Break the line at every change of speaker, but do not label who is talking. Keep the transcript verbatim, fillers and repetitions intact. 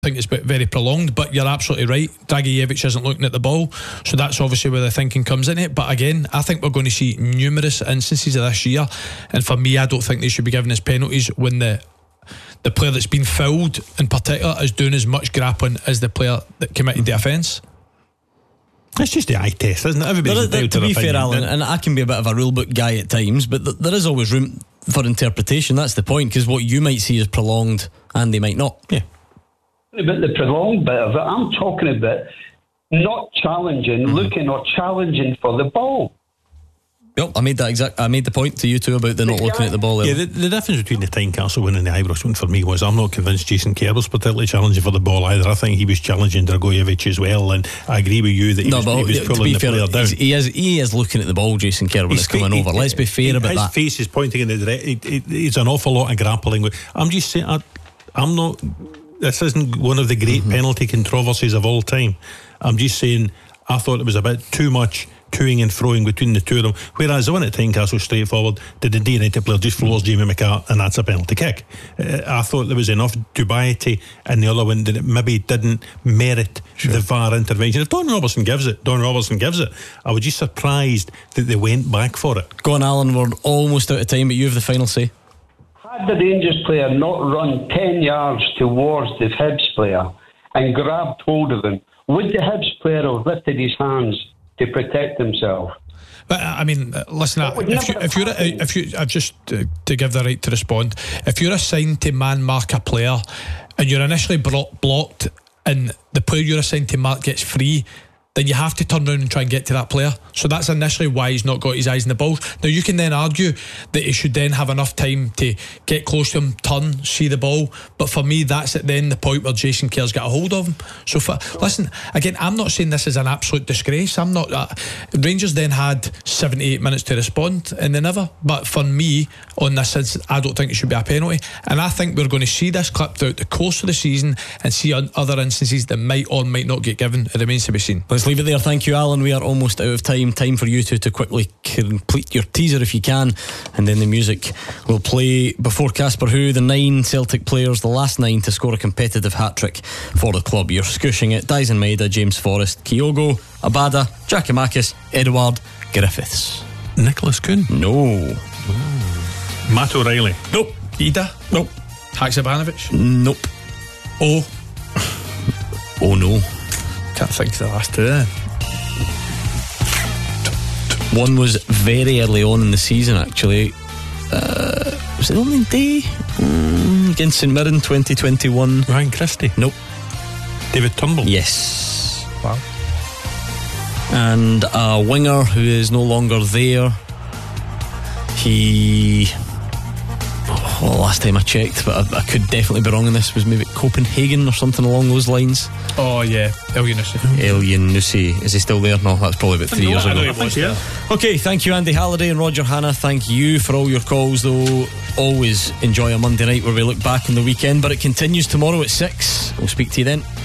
think it's very prolonged, but you're absolutely right. Dragicevic isn't looking at the ball, so that's obviously where the thinking comes in it. But again, I think we're going to see numerous instances of this year, and for me, I don't think they should be given as penalties when the the player that's been fouled in particular is doing as much grappling as the player that committed the offence.
It's just the eye test, isn't it? Everybody's
there, there, to be fair, Alan, and I can be a bit of a rule book guy at times, but th- there is always room for interpretation. That's the point, because what you might see is prolonged and they might not.
Yeah.
About the prolonged bit of it, I'm talking about not challenging, mm-hmm. looking or challenging for the ball.
Yep, I made that exact. I made the point to you too about the not the looking at the ball there.
Yeah, the, the difference between the Tynecastle win and the Ibrox win for me was I'm not convinced Jason Kerr was particularly challenging for the ball either. I think he was challenging Dragojevic as well, and I agree with you that he
no,
was,
but
he was pulling the
fair,
player down.
He is he is looking at the ball, Jason Kerr, when
he's
it's coming
he,
over. Let's be fair
he,
about
his
that.
His face is pointing in the direction. It's an awful lot of grappling. I'm just saying, I, I'm not. This isn't one of the great mm-hmm. penalty controversies of all time. I'm just saying, I thought it was a bit too much toing and froing between the two of them, whereas the one at Tynecastle straightforward, the Dundee United player just floors Jamie McCart and that's a penalty kick. uh, I thought there was enough dubiety in the other one that it maybe didn't merit sure. the V A R intervention. If Don Robertson gives it, Don Robertson gives it. I was just surprised that they went back for it.
Go on, Alan, we're almost out of time, but you have the final say.
Had the Rangers player not run ten yards towards the Hibs player and grabbed hold of him, would the Hibs player have lifted his hands to protect himself?
But I mean, listen, if, you, if you're if you I've just uh, to give the right to respond, if you're assigned to man mark a player and you're initially bro- blocked and the player you're assigned to mark gets free, then you have to turn around and try and get to that player. So that's initially why he's not got his eyes in the ball. Now you can then argue that he should then have enough time to get close to him, turn, see the ball. But for me, that's at then the point where Jason Kerr's got a hold of him. So for, listen, again, I'm not saying this is an absolute disgrace. I'm not. Uh, Rangers then had seventy-eight minutes to respond and they never. But for me, on this instance, I don't think it should be a penalty. And I think we're going to see this clip throughout the course of the season and see other instances that might or might not get given. It remains to be seen.
Let's leave it there. Thank you, Alan. We are almost out of time. Time for you two to quickly complete your teaser if you can, and then the music will play before Casper Who, the nine Celtic players, the last nine to score a competitive hat-trick for the club. You're scushing it. Dyson Maeda, James Forrest, Kyogo, Abada, Giakoumakis, Edouard, Griffiths.
Nicholas Kuhn?
No.
Oh. Matt O'Reilly?
Nope. Ida? Nope. Haksabanovic?
Nope.
Oh.
Oh no.
Can't think of the last two then.
One was very early on in the season, actually. Uh, was it only day? Mm, against St Mirren twenty twenty-one.
Ryan Christie?
Nope.
David Turnbull?
Yes.
Wow.
And a winger who is no longer there. He... Well, last time I checked, but I, I could definitely be wrong on this, was maybe Copenhagen or something along those lines.
Oh yeah, Elyounoussi.
Elyounoussi. Is he still there? No, that's probably about three
no,
years
I
ago.
know he was, yeah.
Okay, thank you, Andy Halliday and Roger Hanna. Thank you for all your calls, though. Always enjoy a Monday night where we look back on the weekend, but it continues tomorrow at six. We'll speak to you then.